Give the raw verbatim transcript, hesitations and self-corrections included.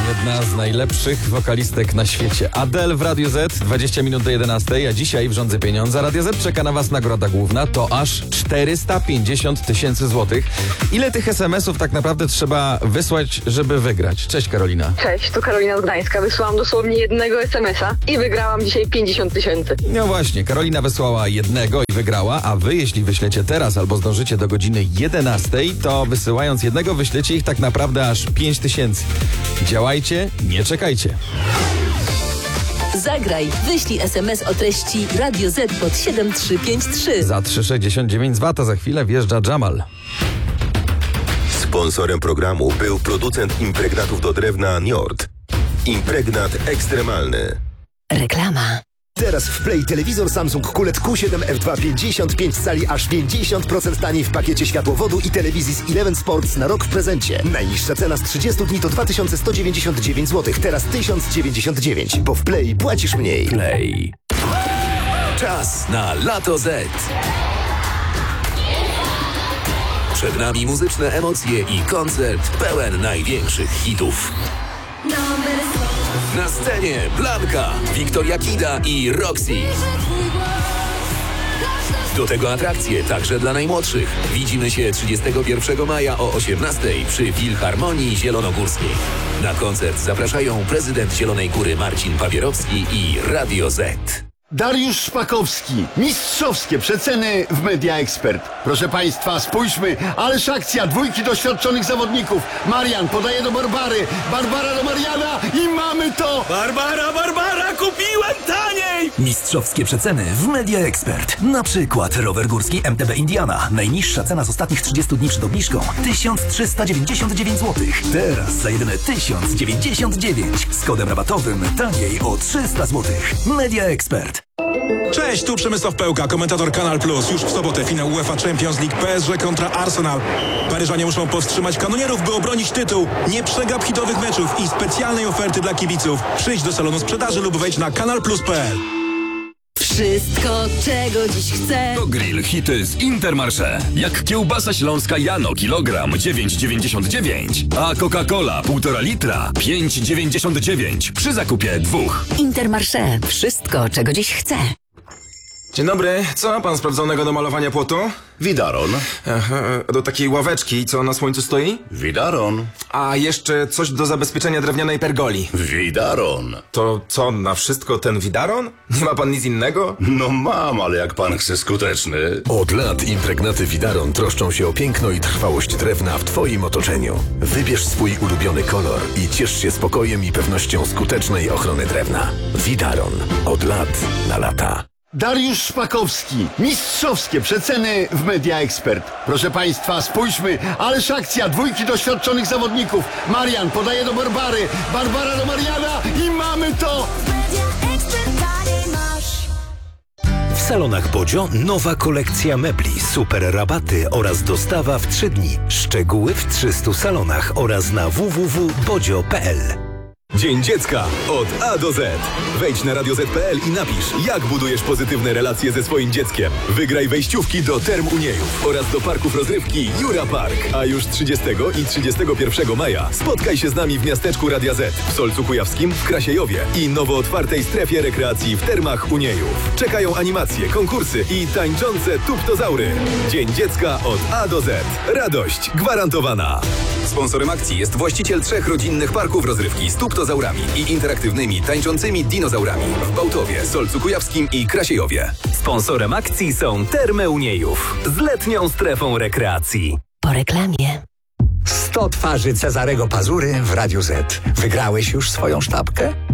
Jedna z najlepszych wokalistek na świecie. Adele w Radiu Z, dwadzieścia minut do jedenastej, a dzisiaj w Rządzy Pieniądza Radio Z czeka na Was nagroda główna, to aż czterysta pięćdziesiąt tysięcy złotych. Ile tych es em esów tak naprawdę trzeba wysłać, żeby wygrać? Cześć Karolina. Cześć, tu Karolina z Gdańska. Wysłałam dosłownie jednego es em esa i wygrałam dzisiaj pięćdziesiąt tysięcy. No właśnie, Karolina wysłała jednego i wygrała, a wy jeśli wyślecie teraz albo zdążycie do godziny jedenastej, to wysyłając jednego wyślecie ich tak naprawdę aż pięć tysięcy. Działajcie, nie czekajcie. Zagraj, wyślij es em es o treści Radio Z pod siedem trzy pięć trzy. Za trzy sześćdziesiąt dziewięć złotych za chwilę wjeżdża Jamal. Sponsorem programu był producent impregnatów do drewna Njord. Impregnat ekstremalny. Reklama. Teraz w Play telewizor Samsung Q L E D Q siedem F dwa pięćdziesiąt pięć cali aż pięćdziesiąt procent taniej w pakiecie światłowodu i telewizji z Eleven Sports na rok w prezencie. Najniższa cena z trzydziestu dni to dwa tysiące sto dziewięćdziesiąt dziewięć złotych, teraz tysiąc dziewięćdziesiąt dziewięć, bo w Play płacisz mniej. Play. Czas na Lato Z. Przed nami muzyczne emocje i koncert pełen największych hitów. Na scenie Blanka, Wiktoria Kida i Roxy. Do tego atrakcje także dla najmłodszych. Widzimy się trzydziestego pierwszego maja o osiemnastej przy Filharmonii Zielonogórskiej. Na koncert zapraszają prezydent Zielonej Góry Marcin Papierowski i Radio Z. Dariusz Szpakowski. Mistrzowskie przeceny w Media Expert. Proszę Państwa, spójrzmy, ależ akcja dwójki doświadczonych zawodników. Marian podaje do Barbary, Barbara do Mariana i mamy to! Barbara, Barbara, kupiłem taniej! Mistrzowskie przeceny w Media Expert. Na przykład rower górski M T B Indiana. Najniższa cena z ostatnich trzydziestu dni przed obniżką tysiąc trzysta dziewięćdziesiąt dziewięć złotych. Teraz za jedyne tysiąc dziewięćdziesiąt dziewięć. Z kodem rabatowym taniej o trzysta złotych. Media Expert. Cześć, tu Przemysław Pełka, komentator Kanal Plus. Już w sobotę finał UEFA Champions League P S G kontra Arsenal. Paryżanie muszą powstrzymać kanonierów, by obronić tytuł. Nie przegap hitowych meczów i specjalnej oferty dla kibiców. Przyjdź do salonu sprzedaży lub wejdź na kanal plus kropka p l. Wszystko, czego dziś chcę. To grill hity z Intermarché. Jak kiełbasa śląska Jano kilogram dziewięć dziewięćdziesiąt dziewięć, a Coca-Cola półtora litra pięć dziewięćdziesiąt dziewięć przy zakupie dwóch. Intermarché. Wszystko, czego dziś chcę. Dzień dobry, co ma pan sprawdzonego do malowania płotu? Widaron. Aha, do takiej ławeczki, co na słońcu stoi? Widaron. A jeszcze coś do zabezpieczenia drewnianej pergoli. Widaron. To co, na wszystko ten widaron? Nie ma pan nic innego? No mam, ale jak pan chce skuteczny. Od lat impregnaty Widaron troszczą się o piękno i trwałość drewna w Twoim otoczeniu. Wybierz swój ulubiony kolor i ciesz się spokojem i pewnością skutecznej ochrony drewna. Widaron. Od lat na lata. Dariusz Szpakowski. Mistrzowskie przeceny w Media Expert. Proszę Państwa, spójrzmy, ależ akcja dwójki doświadczonych zawodników. Marian podaje do Barbary, Barbara do Mariana i mamy to! W salonach Bodzio nowa kolekcja mebli, super rabaty oraz dostawa w trzy dni. Szczegóły w trzystu salonach oraz na w w w kropka bodzio kropka p l. Dzień Dziecka od A do Z. Wejdź na radio zet kropka p l i napisz, jak budujesz pozytywne relacje ze swoim dzieckiem. Wygraj wejściówki do Term Uniejów oraz do parków rozrywki Jura Park. A już trzydziestego i trzydziestego pierwszego maja spotkaj się z nami w miasteczku Radia Z, w Solcu Kujawskim, w Krasiejowie i nowo otwartej strefie rekreacji w Termach Uniejów. Czekają animacje, konkursy i tańczące tuptozaury. Dzień Dziecka od A do Z. Radość gwarantowana. Sponsorem akcji jest właściciel trzech rodzinnych parków rozrywki z tuptozaurami i interaktywnymi tańczącymi dinozaurami w Bałtowie, Solcu Kujawskim i Krasiejowie. Sponsorem akcji są Termy Uniejów z letnią strefą rekreacji. Po reklamie. sto twarzy Cezarego Pazury w Radiu Z. Wygrałeś już swoją sztabkę?